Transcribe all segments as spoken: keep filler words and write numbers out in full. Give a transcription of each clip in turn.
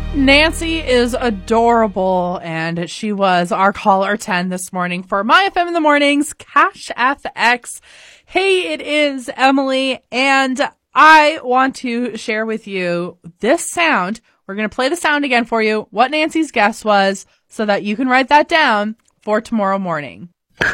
Nancy is adorable, and she was our caller ten this morning for My F M in the Mornings, Cash F X. Hey, it is Emily, and I want to share with you this sound. We're going to play the sound again for you, what Nancy's guess was, so that you can write that down for tomorrow morning. Is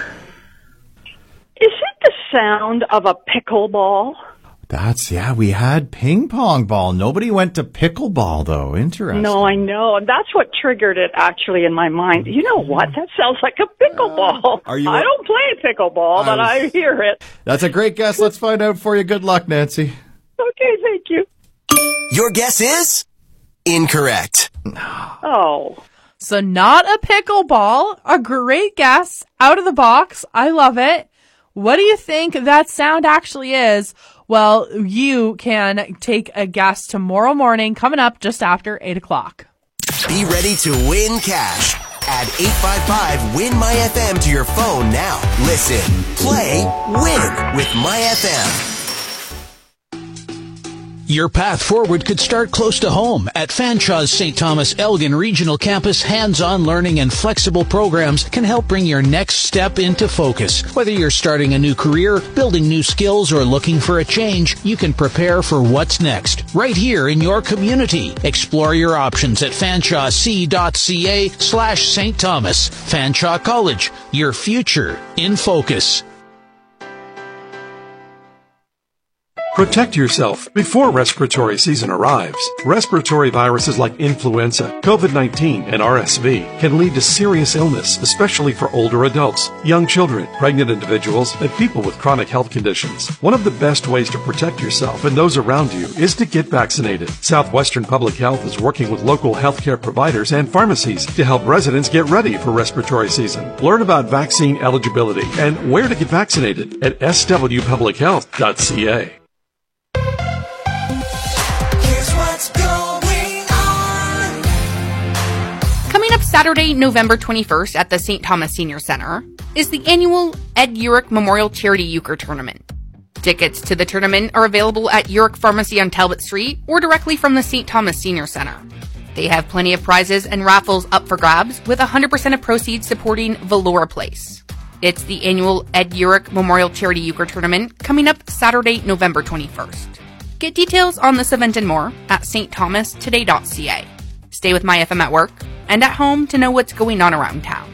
it the sound of a pickleball? That's, yeah, we had ping pong ball. Nobody went to pickleball, though. Interesting. No, I know. And that's what triggered it, actually, in my mind. You know what? That sounds like a pickleball. Uh, are you I a- don't play pickleball, I but was... I hear it. That's a great guess. Let's find out for you. Good luck, Nancy. Okay, thank you. Your guess is incorrect. Oh. So not a pickleball. A great guess. Out of the box. I love it. What do you think that sound actually is? Well, you can take a guess tomorrow morning, coming up just after eight o'clock. Be ready to win cash. Add eight five five, win My F M to your phone now. Listen, play, win with My F M. Your path forward could start close to home. At Fanshaw's Saint Thomas Elgin Regional Campus, hands-on learning and flexible programs can help bring your next step into focus. Whether you're starting a new career, building new skills, or looking for a change, you can prepare for what's next, right here in your community. Explore your options at fanshawc.ca slash Saint Thomas. Fanshawe College, your future in focus. Protect yourself before respiratory season arrives. Respiratory viruses like influenza, COVID nineteen, and R S V can lead to serious illness, especially for older adults, young children, pregnant individuals, and people with chronic health conditions. One of the best ways to protect yourself and those around you is to get vaccinated. Southwestern Public Health is working with local healthcare providers and pharmacies to help residents get ready for respiratory season. Learn about vaccine eligibility and where to get vaccinated at s w public health dot c a. Coming up Saturday, November twenty-first at the Saint Thomas Senior Center is the annual Ed Urick Memorial Charity Euchre Tournament. Tickets to the tournament are available at Urick Pharmacy on Talbot Street or directly from the Saint Thomas Senior Center. They have plenty of prizes and raffles up for grabs, with one hundred percent of proceeds supporting Valora Place. It's the annual Ed Urick Memorial Charity Euchre Tournament coming up Saturday, November twenty-first. Get details on this event and more at s t thomas today dot c a. Stay with My F M at work and at home to know what's going on around town.